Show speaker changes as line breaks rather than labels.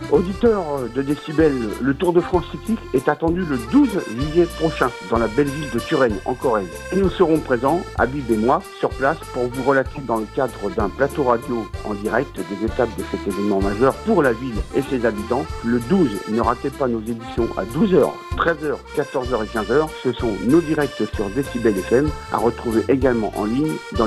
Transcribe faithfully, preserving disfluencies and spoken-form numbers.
Auditeurs de Décibel, le Tour de France cyclique est attendu le douze juillet prochain dans la belle ville de Turenne, en Corrèze. Et nous serons présents, Habib et moi, sur place pour vous relater dans le cadre d'un plateau radio en direct des étapes de cet événement majeur pour la ville et ses habitants. Le douze, ne ratez pas nos éditions à douze heures, treize heures, quatorze heures et quinze heures. Ce sont nos directs sur Décibel F M, à retrouver également en ligne dans